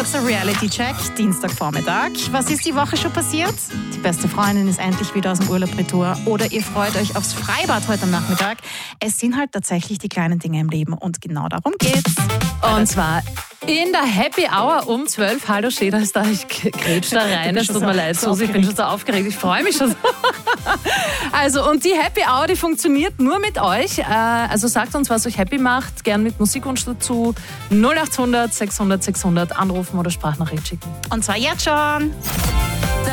kurzer Reality-Check, Dienstagvormittag. Was ist die Woche schon passiert? Die beste Freundin ist endlich wieder aus dem Urlaub retour. Oder ihr freut euch aufs Freibad heute am Nachmittag. Es sind halt tatsächlich die kleinen Dinge im Leben und genau darum geht's. Und zwar in der Happy Hour um 12. Hallo Schäder, ist da, ich grätsch da rein. Es tut mir leid, Susi, ich bin schon so aufgeregt. Ich freue mich schon so. Also, und die Happy Hour, die funktioniert nur mit euch. Also sagt uns, was euch happy macht. Gern mit Musikwunsch dazu. 0800 600 600 anrufen oder Sprachnachricht schicken. Und zwar jetzt schon.